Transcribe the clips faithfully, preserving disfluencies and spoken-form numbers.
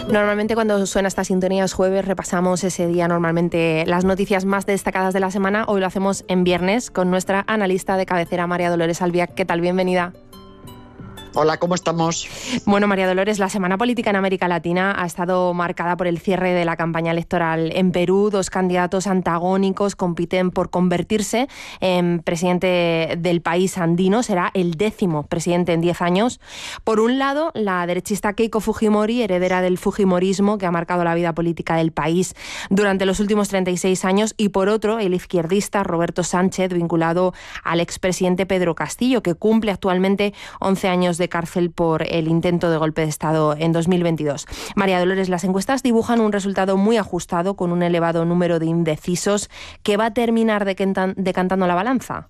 Normalmente cuando suena esta sintonía es jueves, repasamos ese día normalmente las noticias más destacadas de la semana. Hoy lo hacemos en viernes con nuestra analista de cabecera, María Dolores Albiac. ¿Qué tal? Bienvenida. Hola, ¿cómo estamos? Bueno, María Dolores, la semana política en América Latina ha estado marcada por el cierre de la campaña electoral en Perú. Dos candidatos antagónicos compiten por convertirse en presidente del país andino. Será el décimo presidente en diez años. Por un lado, la derechista Keiko Fujimori, heredera del fujimorismo que ha marcado la vida política del país durante los últimos treinta y seis años. Y por otro, el izquierdista Roberto Sánchez, vinculado al expresidente Pedro Castillo, que cumple actualmente once años de cárcel por el intento de golpe de Estado en dos mil veintidós. María Dolores, las encuestas dibujan un resultado muy ajustado con un elevado número de indecisos que va a terminar decantando la balanza.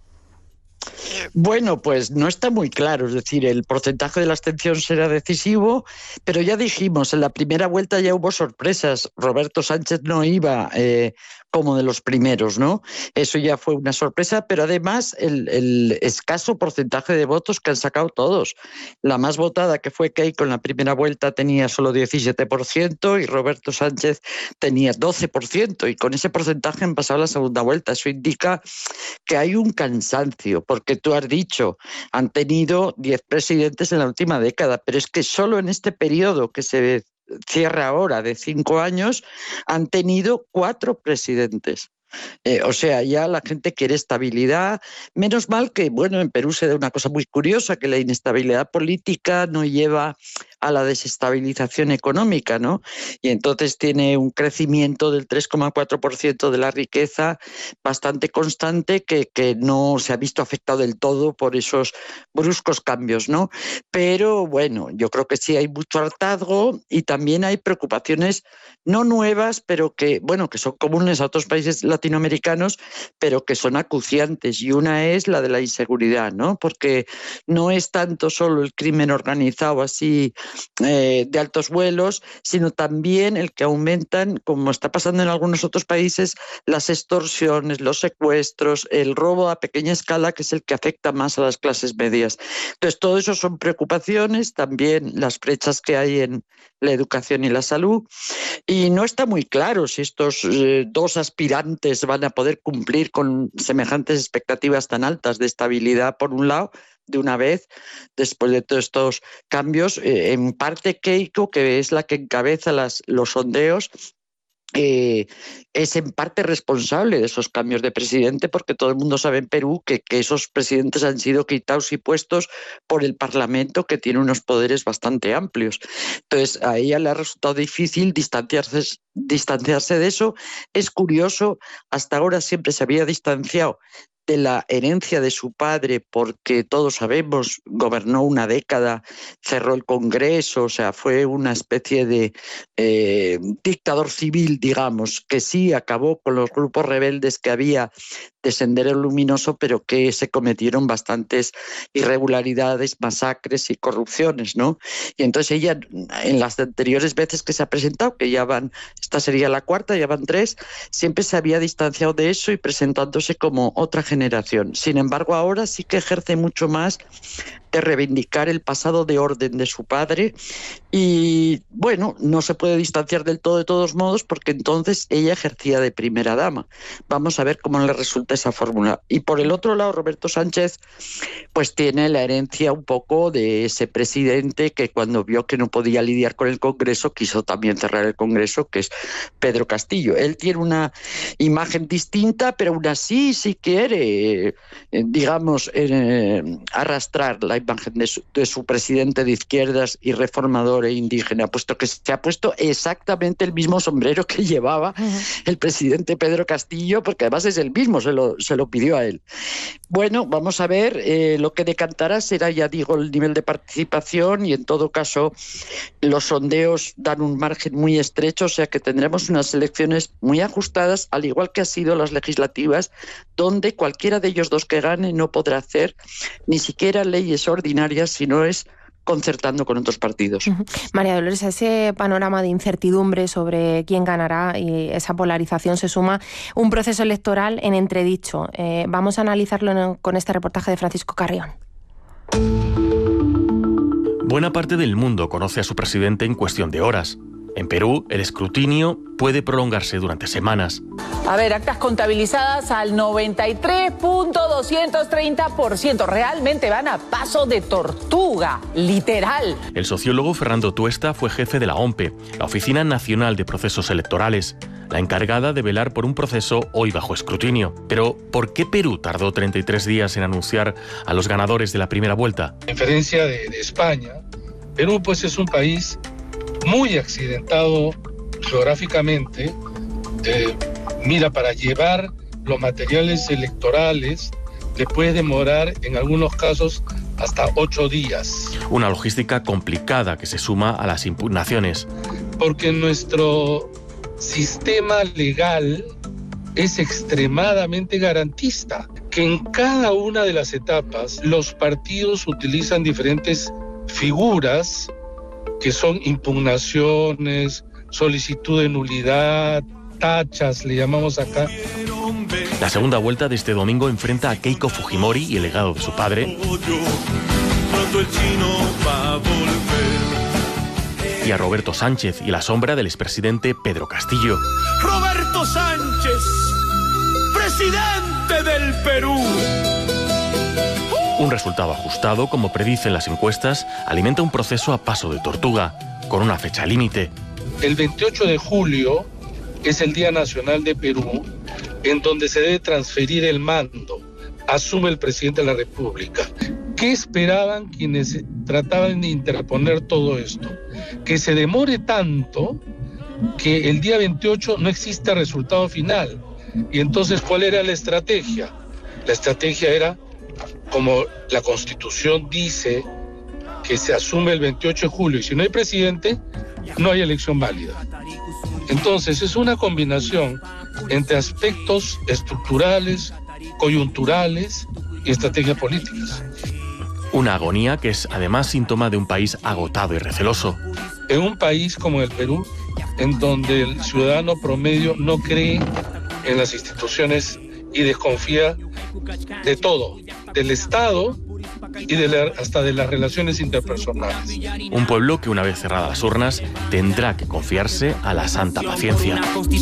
Bueno, pues no está muy claro, es decir, el porcentaje de la abstención será decisivo, pero ya dijimos, en la primera vuelta ya hubo sorpresas. Roberto Sánchez no iba eh, como de los primeros, ¿no? Eso ya fue una sorpresa, pero además el, el escaso porcentaje de votos que han sacado todos. La más votada, que fue Keiko en la primera vuelta, tenía solo diecisiete por ciento y Roberto Sánchez tenía doce por ciento, y con ese porcentaje han pasado a la segunda vuelta. Eso indica que hay un cansancio, porque tú has dicho, han tenido diez presidentes en la última década, pero es que solo en este periodo que se cierra ahora de cinco años han tenido cuatro presidentes. Eh, o sea, ya la gente quiere estabilidad. Menos mal que, bueno, en Perú se da una cosa muy curiosa, que la inestabilidad política no lleva a la desestabilización económica, ¿no? Y entonces tiene un crecimiento del tres coma cuatro por ciento de la riqueza bastante constante que, que no se ha visto afectado del todo por esos bruscos cambios, ¿no? Pero bueno, yo creo que sí hay mucho hartazgo y también hay preocupaciones no nuevas, pero que, bueno, que son comunes a otros países latinoamericanos, pero que son acuciantes, y una es la de la inseguridad, ¿no? Porque no es tanto solo el crimen organizado así eh, de altos vuelos, sino también el que aumentan, como está pasando en algunos otros países, las extorsiones, los secuestros, el robo a pequeña escala, que es el que afecta más a las clases medias. Entonces, todo eso son preocupaciones, también las brechas que hay en la educación y la salud. Y no está muy claro si estos eh, dos aspirantes van a poder cumplir con semejantes expectativas tan altas de estabilidad, por un lado, de una vez, después de todos estos cambios. Eh, en parte Keiko, que es la que encabeza las, los sondeos, Eh, es en parte responsable de esos cambios de presidente, porque todo el mundo sabe en Perú que, que esos presidentes han sido quitados y puestos por el Parlamento, que tiene unos poderes bastante amplios. Entonces, a ella le ha resultado difícil distanciarse, distanciarse de eso. Es curioso, hasta ahora siempre se había distanciado de la herencia de su padre, porque todos sabemos, gobernó una década, cerró el Congreso, o sea, fue una especie de eh, dictador civil, digamos, que sí acabó con los grupos rebeldes que había de Sendero Luminoso, pero que se cometieron bastantes irregularidades, masacres y corrupciones, ¿no? Y entonces ella, en las anteriores veces que se ha presentado, que ya van, esta sería la cuarta, ya van tres, siempre se había distanciado de eso y presentándose como otra generación. Sin embargo, ahora sí que ejerce mucho más de reivindicar el pasado de orden de su padre, y bueno, no se puede distanciar del todo de todos modos, porque entonces ella ejercía de primera dama. Vamos a ver cómo le resulta esa fórmula. Y por el otro lado, Roberto Sánchez pues tiene la herencia un poco de ese presidente que, cuando vio que no podía lidiar con el Congreso, quiso también cerrar el Congreso, que es Pedro Castillo. Él tiene una imagen distinta, pero aún así sí quiere, eh, digamos, eh, arrastrar la imagen de su, de su presidente de izquierdas y reformador e indígena, puesto que se ha puesto exactamente el mismo sombrero que llevaba uh-huh. el presidente Pedro Castillo, porque además es el mismo, se lo, se lo pidió a él. Bueno, vamos a ver, eh, lo que decantará será, ya digo, el nivel de participación, y en todo caso los sondeos dan un margen muy estrecho, o sea que tendremos unas elecciones muy ajustadas, al igual que ha sido las legislativas, donde cualquiera de ellos dos que gane no podrá hacer ni siquiera leyes ordinarias, si no es concertando con otros partidos. Uh-huh. María Dolores, a ese panorama de incertidumbre sobre quién ganará y esa polarización se suma un proceso electoral en entredicho. Eh, vamos a analizarlo en, con este reportaje de Francisco Carrión. Buena parte del mundo conoce a su presidente en cuestión de horas. En Perú, el escrutinio puede prolongarse durante semanas. A ver, actas contabilizadas al noventa y tres punto doscientos treinta por ciento. Realmente van a paso de tortuga, literal. El sociólogo Fernando Tuesta fue jefe de la O M P E, la Oficina Nacional de Procesos Electorales, la encargada de velar por un proceso hoy bajo escrutinio. Pero, ¿por qué Perú tardó treinta y tres días en anunciar a los ganadores de la primera vuelta? A diferencia de, de España, Perú pues es un país muy accidentado geográficamente. Eh, mira, para llevar los materiales electorales te puede demorar en algunos casos hasta ocho días. Una logística complicada que se suma a las impugnaciones. Porque nuestro sistema legal es extremadamente garantista, que en cada una de las etapas los partidos utilizan diferentes figuras que son impugnaciones, solicitud de nulidad, tachas, le llamamos acá. La segunda vuelta de este domingo enfrenta a Keiko Fujimori y el legado de su padre, y a Roberto Sánchez y la sombra del expresidente Pedro Castillo. Roberto Sánchez, presidente del Perú. Un resultado ajustado, como predicen las encuestas, alimenta un proceso a paso de tortuga, con una fecha límite. El veintiocho de julio es el Día Nacional de Perú, en donde se debe transferir el mando. Asume el presidente de la República. ¿Qué esperaban quienes trataban de interponer todo esto? Que se demore tanto que el día veintiocho no exista resultado final. Y entonces, ¿cuál era la estrategia? La estrategia era, como la Constitución dice, que se asume el veintiocho de julio y si no hay presidente, no hay elección válida. Entonces es una combinación entre aspectos estructurales, coyunturales y estrategias políticas. Una agonía que es además síntoma de un país agotado y receloso. En un país como el Perú, en donde el ciudadano promedio no cree en las instituciones y desconfía de todo, del Estado y de la, hasta de las relaciones interpersonales. Un pueblo que una vez cerradas las urnas tendrá que confiarse a la santa paciencia.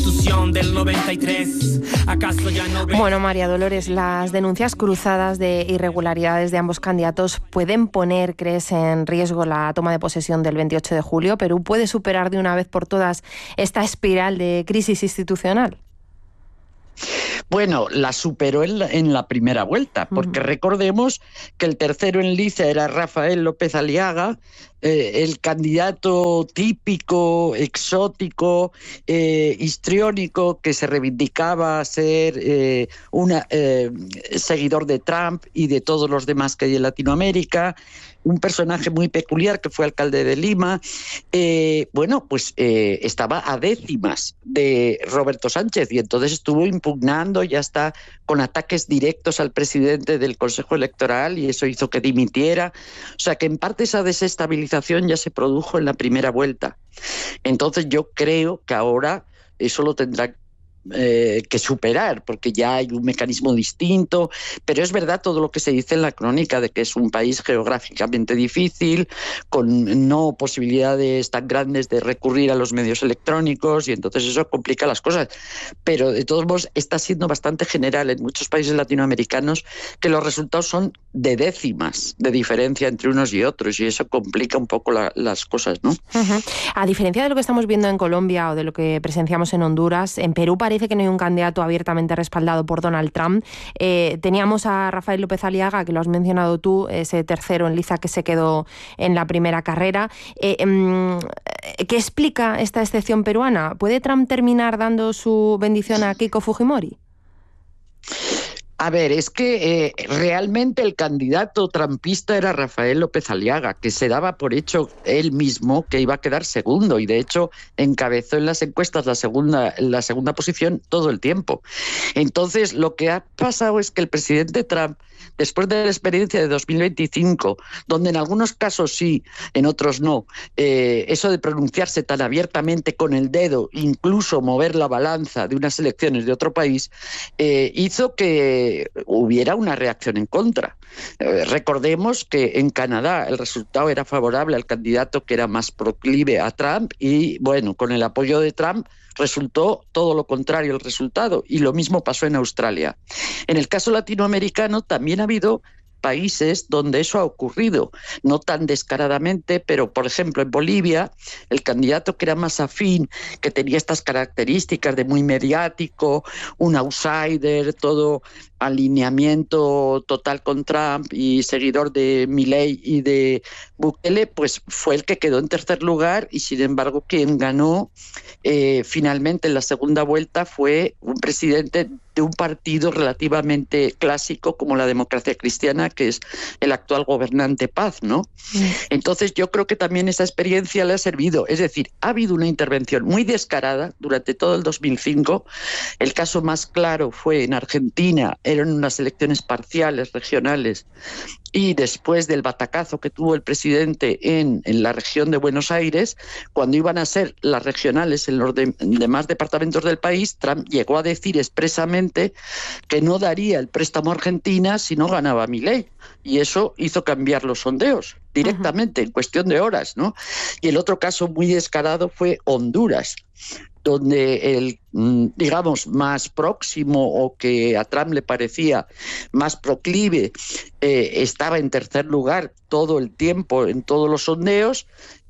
Bueno, María Dolores, las denuncias cruzadas de irregularidades de ambos candidatos pueden poner, ¿crees, en riesgo la toma de posesión del veintiocho de julio? ¿Perú puede superar de una vez por todas esta espiral de crisis institucional? Bueno, la superó en la, en la primera vuelta, porque uh-huh. recordemos que el tercero en liza era Rafael López Aliaga, eh, el candidato típico, exótico, eh, histriónico, que se reivindicaba ser eh, un eh, seguidor de Trump y de todos los demás que hay en Latinoamérica. Un personaje muy peculiar que fue alcalde de Lima. Eh, bueno, pues eh, estaba a décimas de Roberto Sánchez y entonces estuvo impugnando, ya está con ataques directos al presidente del Consejo Electoral y eso hizo que dimitiera. O sea que en parte esa desestabilización ya se produjo en la primera vuelta. Entonces yo creo que ahora eso lo tendrá Eh, que superar, porque ya hay un mecanismo distinto, pero es verdad todo lo que se dice en la crónica de que es un país geográficamente difícil, con no posibilidades tan grandes de recurrir a los medios electrónicos y entonces eso complica las cosas, pero de todos modos está siendo bastante general en muchos países latinoamericanos que los resultados son de décimas de diferencia entre unos y otros y eso complica un poco la, las cosas, ¿no? Uh-huh. A diferencia de lo que estamos viendo en Colombia o de lo que presenciamos en Honduras, en Perú parece que no hay un candidato abiertamente respaldado por Donald Trump. Eh, teníamos a Rafael López Aliaga, que lo has mencionado tú, ese tercero en liza que se quedó en la primera carrera. Eh, eh, ¿Qué explica esta excepción peruana? ¿Puede Trump terminar dando su bendición a Keiko Fujimori? A ver, es que eh, realmente el candidato trumpista era Rafael López Aliaga, que se daba por hecho él mismo que iba a quedar segundo y de hecho encabezó en las encuestas la segunda, la segunda posición todo el tiempo. Entonces lo que ha pasado es que el presidente Trump, después de la experiencia de dos mil veinticinco, donde en algunos casos sí, en otros no, eh, eso de pronunciarse tan abiertamente con el dedo, incluso mover la balanza de unas elecciones de otro país, eh, hizo que eh, hubiera una reacción en contra. Eh, recordemos que en Canadá el resultado era favorable al candidato que era más proclive a Trump y, bueno, con el apoyo de Trump resultó todo lo contrario el resultado, y lo mismo pasó en Australia. En el caso latinoamericano también ha habido países donde eso ha ocurrido, no tan descaradamente, pero por ejemplo en Bolivia el candidato que era más afín, que tenía estas características de muy mediático, un outsider, todo alineamiento total con Trump y seguidor de Milei y de Bukele, pues fue el que quedó en tercer lugar, y sin embargo quien ganó eh, finalmente en la segunda vuelta fue un presidente de un partido relativamente clásico como la Democracia Cristiana, que es el actual gobernante Paz, ¿no? Mm. Entonces yo creo que también esa experiencia le ha servido. Es decir, ha habido una intervención muy descarada durante todo el dos mil cinco. El caso más claro fue en Argentina, eran unas elecciones parciales, regionales, y después del batacazo que tuvo el presidente en, en la región de Buenos Aires, cuando iban a ser las regionales en los de, demás departamentos del país, Trump llegó a decir expresamente que no daría el préstamo a Argentina si no ganaba Milei, y eso hizo cambiar los sondeos directamente, uh-huh. en cuestión de horas, ¿no? Y el otro caso muy descarado fue Honduras, donde el, digamos, más próximo o que a Trump le parecía más proclive eh, estaba en tercer lugar todo el tiempo en todos los sondeos,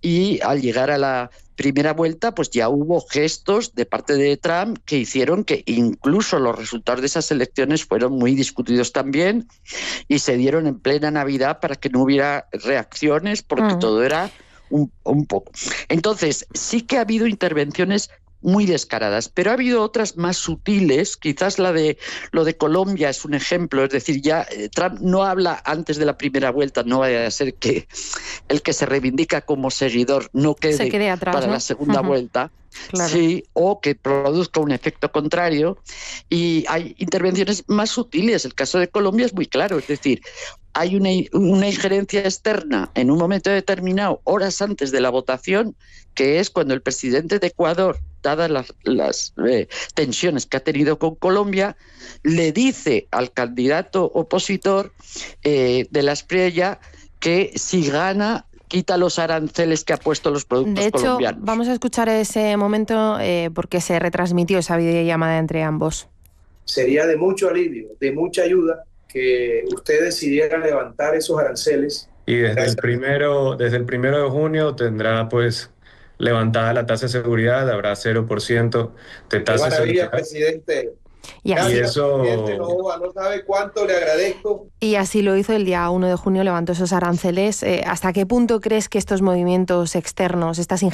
y al llegar a la primera vuelta pues ya hubo gestos de parte de Trump que hicieron que incluso los resultados de esas elecciones fueron muy discutidos también, y se dieron en plena Navidad para que no hubiera reacciones, porque uh-huh. todo era un, un poco. Entonces sí que ha habido intervenciones muy descaradas, pero ha habido otras más sutiles. Quizás la de lo de Colombia es un ejemplo, es decir, ya Trump no habla antes de la primera vuelta, no vaya a ser que el que se reivindica como seguidor no quede, se quede atrás, para ¿no? la segunda uh-huh. vuelta. Claro. Sí, o que produzca un efecto contrario, y hay intervenciones más sutiles. El caso de Colombia es muy claro, es decir, hay una, una injerencia externa en un momento determinado, horas antes de la votación, que es cuando el presidente de Ecuador, dadas las, las eh, tensiones que ha tenido con Colombia, le dice al candidato opositor eh, de la Espriella que si gana quita los aranceles que ha puesto los productos de hecho, colombianos. Vamos a escuchar ese momento eh, porque se retransmitió esa videollamada entre ambos. Sería de mucho alivio, de mucha ayuda que usted decidiera levantar esos aranceles. Y desde el primero, desde el primero de junio tendrá pues levantada la tasa de seguridad, habrá cero por ciento de tasa de seguridad. Qué maravilla, presidente. Y así, y eso... no, no sabe cuánto le agradezco. Y así lo hizo el día uno de junio, levantó esos aranceles. Eh, ¿Hasta qué punto crees que estos movimientos externos, estas